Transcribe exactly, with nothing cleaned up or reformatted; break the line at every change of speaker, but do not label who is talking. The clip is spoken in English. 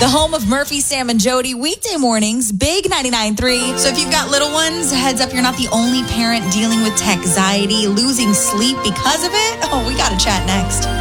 The home of Murphy, Sam, and Jody, weekday mornings, Big ninety-nine point three. So if you've got little ones, heads up, you're not the only parent dealing with tech anxiety, losing sleep because of it. Oh, we got to chat next.